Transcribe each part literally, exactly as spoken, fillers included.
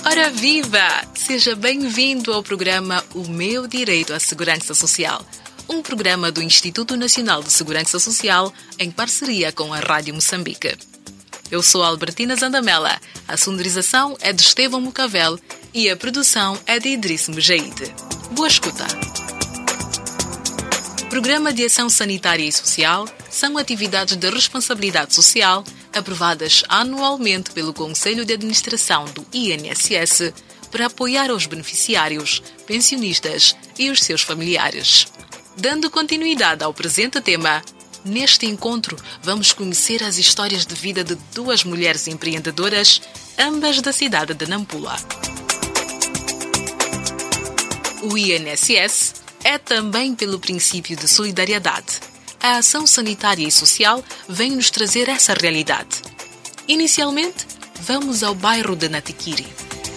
Ora viva! Seja bem-vindo ao programa O Meu Direito à Segurança Social, um programa do Instituto Nacional de Segurança Social em parceria com a Rádio Moçambique. Eu sou Albertina Zandamela, a sonorização é de Estevão Mucavel e a produção é de Idriss Mujaide. Boa escuta! Programa de Ação Sanitária e Social são atividades de responsabilidade social aprovadas anualmente pelo Conselho de Administração do I N S S para apoiar os beneficiários, pensionistas e os seus familiares. Dando continuidade ao presente tema, neste encontro vamos conhecer as histórias de vida de duas mulheres empreendedoras, ambas da cidade de Nampula. O I N S S é também pelo princípio de solidariedade. A ação sanitária e social vem nos trazer essa realidade. Inicialmente, vamos ao bairro de Natiquiri.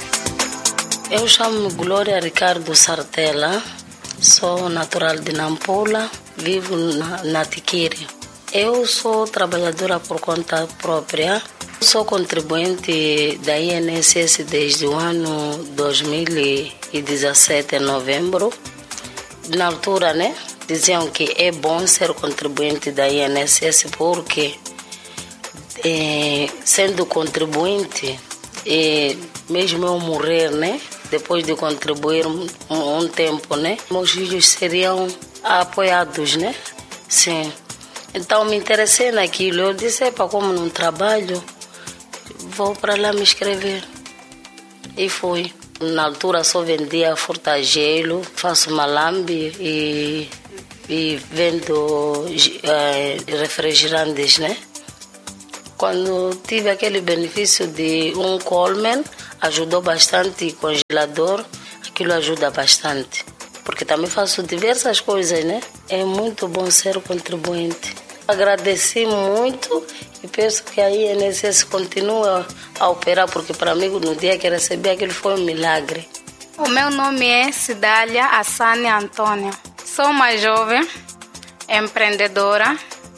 Eu chamo-me Glória Ricardo Sartella, sou natural de Nampula, vivo na Natiquiri. Eu sou trabalhadora por conta própria, sou contribuinte da I N S S desde o ano dois mil e dezessete, em novembro. Na altura, né? Diziam que é bom ser contribuinte da I N S S porque, eh, sendo contribuinte, eh, mesmo eu morrer, né? Depois de contribuir um, um tempo, né? Meus filhos seriam apoiados, né? Sim. Então me interessei naquilo. Eu disse, epa, como não trabalho, vou para lá me inscrever. E fui. Na altura só vendia fortagelo, faço malambe e, e vendo eh, refrigerantes, né? Quando tive aquele benefício de um Coleman, ajudou bastante, congelador, aquilo ajuda bastante. Porque também faço diversas coisas, né? É muito bom ser contribuinte. Agradeci muito e penso que a I N S S continua a operar, porque para mim, no dia que recebi aquilo foi um milagre. O meu nome é Cidália Assane Antônio. Sou uma jovem empreendedora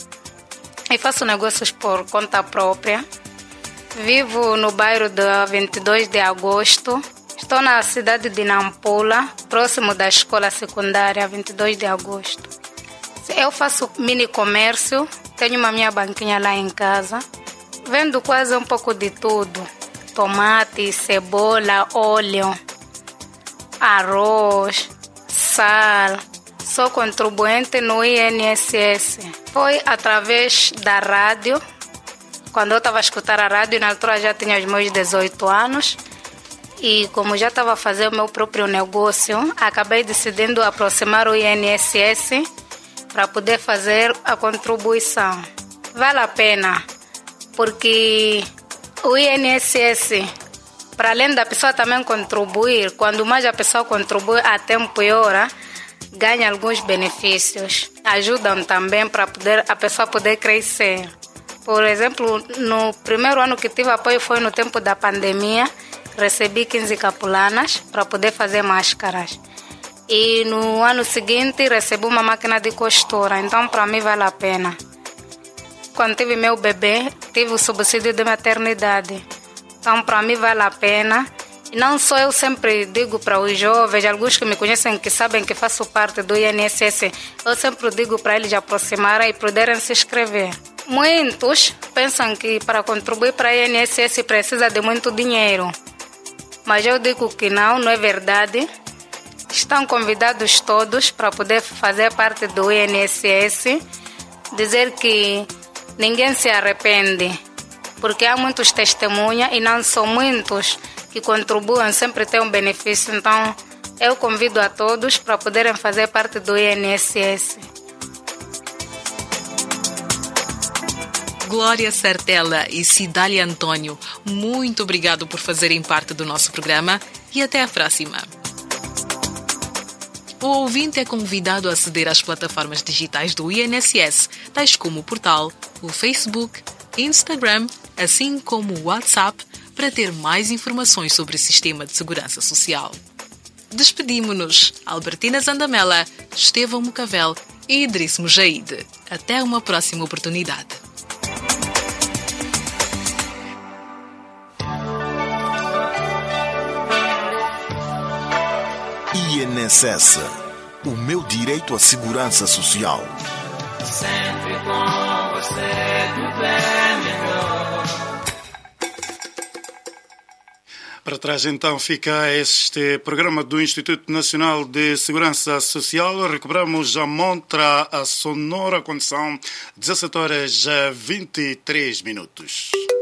e faço negócios por conta própria. Vivo no bairro da vinte e dois de agosto. Estou na cidade de Nampula, próximo da escola secundária vinte e dois de agosto. Eu faço mini comércio, tenho uma minha banquinha lá em casa. Vendo quase um pouco de tudo. Tomate, cebola, óleo, arroz, sal. Sou contribuinte no I N S S. Foi através da rádio. Quando eu estava a escutar a rádio, na altura já tinha os meus dezoito anos. E como já estava a fazer o meu próprio negócio, acabei decidindo aproximar o I N S S para poder fazer a contribuição. Vale a pena, porque o I N S S, para além da pessoa também contribuir, quando mais a pessoa contribui a tempo e hora, ganha alguns benefícios. Ajudam também para poder, a pessoa poder crescer. Por exemplo, no primeiro ano que tive apoio foi no tempo da pandemia, recebi quinze capulanas para poder fazer máscaras. E no ano seguinte recebi uma máquina de costura, então para mim vale a pena. Quando tive meu bebê, tive o subsídio de maternidade, então para mim vale a pena. E não só eu sempre digo para os jovens, alguns que me conhecem, que sabem que faço parte do I N S S, eu sempre digo para eles aproximarem e poderem se inscrever. Muitos pensam que para contribuir para a I N S S precisa de muito dinheiro, mas eu digo que não, não é verdade. Estão convidados todos para poder fazer parte do I N S S. Dizer que ninguém se arrepende, porque há muitos testemunhas e não são muitos que contribuem, sempre tem um benefício. Então, eu convido a todos para poderem fazer parte do I N S S. Glória Sartella e Cidália Antônio, muito obrigado por fazerem parte do nosso programa e até a próxima. O ouvinte é convidado a aceder às plataformas digitais do I N S S, tais como o portal, o Facebook, Instagram, assim como o WhatsApp, para ter mais informações sobre o sistema de segurança social. Despedimo-nos. Albertina Zandamela, Estevão Mucavel e Idriss Mujaide. Até uma próxima oportunidade. I N S S. O meu direito à segurança social. Sempre com você tudo é melhor. Para trás então fica este programa do Instituto Nacional de Segurança Social. Recuperamos a montra a sonora quando são dezassete horas e vinte e três minutos.